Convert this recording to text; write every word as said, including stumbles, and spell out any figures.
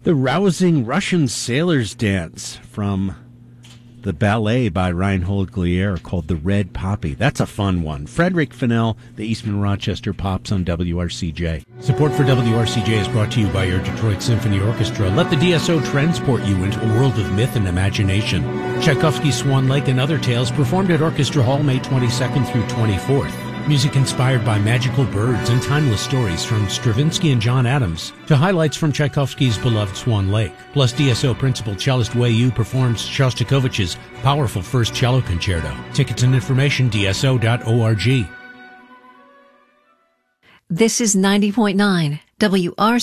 The rousing Russian sailor's dance from the ballet by Reinhold Glier called The Red Poppy. That's a fun one. Frederick Fennell, the Eastman Rochester Pops on W R C J. Support for W R C J is brought to you by your Detroit Symphony Orchestra. Let the D S O transport you into a world of myth and imagination. Tchaikovsky's Swan Lake and Other Tales performed at Orchestra Hall May twenty-second through twenty-fourth. Music inspired by magical birds and timeless stories from Stravinsky and John Adams to highlights from Tchaikovsky's beloved Swan Lake. Plus, D S O principal cellist Wei Yu performs Shostakovich's powerful First Cello Concerto. Tickets and information, D S O dot org. This is ninety point nine W R C.